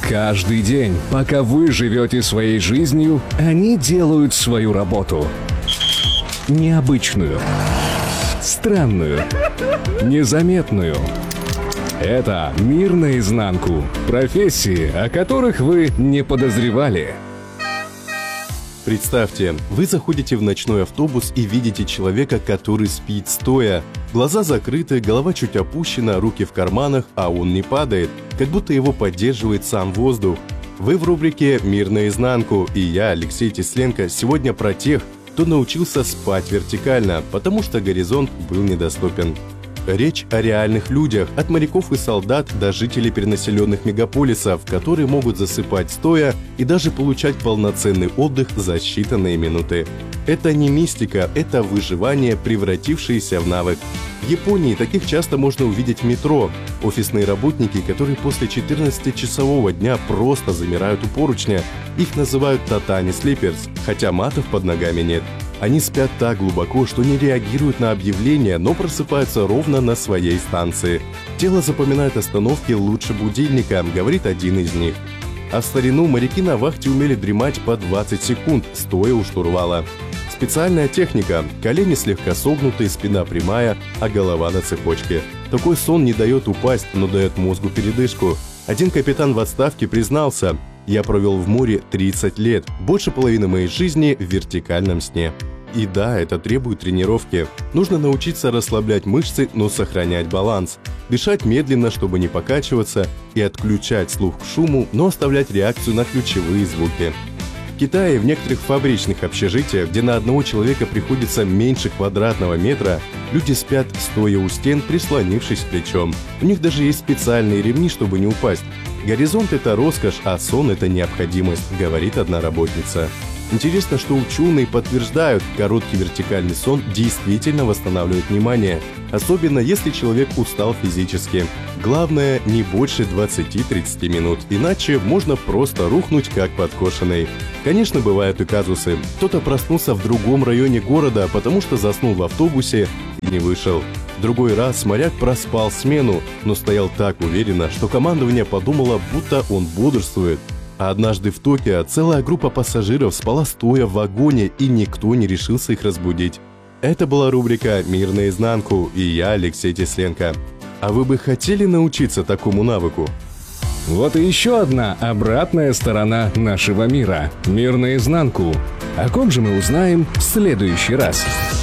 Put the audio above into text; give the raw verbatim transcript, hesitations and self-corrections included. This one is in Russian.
Каждый день, пока вы живете своей жизнью, они делают свою работу. Необычную, странную, незаметную. Это «Мир наизнанку». Профессии, о которых вы не подозревали. Представьте, вы заходите в ночной автобус и видите человека, который спит стоя. Глаза закрыты, голова чуть опущена, руки в карманах, а он не падает, как будто его поддерживает сам воздух. Вы в рубрике «Мир наизнанку», и я, Алексей Тесленко, сегодня про тех, кто научился спать вертикально, потому что горизонт был недоступен. Речь о реальных людях, от моряков и солдат до жителей перенаселенных мегаполисов, которые могут засыпать стоя и даже получать полноценный отдых за считанные минуты. Это не мистика, это выживание, превратившееся в навык. В Японии таких часто можно увидеть в метро. Офисные работники, которые после четырнадцатичасового дня просто замирают у поручня, их называют татами слиперс, хотя матов под ногами нет. Они спят так глубоко, что не реагируют на объявления, но просыпаются ровно на своей станции. Тело запоминает остановки лучше будильника, говорит один из них. А в старину моряки на вахте умели дремать по двадцать секунд, стоя у штурвала. Специальная техника – колени слегка согнуты, спина прямая, а голова на цепочке. Такой сон не дает упасть, но дает мозгу передышку. Один капитан в отставке признался: «Я провел в море тридцать лет, больше половины моей жизни в вертикальном сне». И да, это требует тренировки. Нужно научиться расслаблять мышцы, но сохранять баланс. Дышать медленно, чтобы не покачиваться, и отключать слух к шуму, но оставлять реакцию на ключевые звуки. В Китае в некоторых фабричных общежитиях, где на одного человека приходится меньше квадратного метра, люди спят стоя у стен, прислонившись плечом. У них даже есть специальные ремни, чтобы не упасть. «Горизонт – это роскошь, а сон – это необходимость», – говорит одна работница. Интересно, что ученые подтверждают, короткий вертикальный сон действительно восстанавливает внимание, особенно если человек устал физически. Главное, не больше двадцати-тридцати минут, иначе можно просто рухнуть как подкошенный. Конечно, бывают и казусы. Кто-то проснулся в другом районе города, потому что заснул в автобусе и не вышел. В другой раз моряк проспал смену, но стоял так уверенно, что командование подумало, будто он бодрствует. А однажды в Токио целая группа пассажиров спала стоя в вагоне, и никто не решился их разбудить. Это была рубрика «Мир наизнанку», и я, Алексей Тесленко. А вы бы хотели научиться такому навыку? Вот и еще одна обратная сторона нашего мира. «Мир наизнанку». О ком же мы узнаем в следующий раз.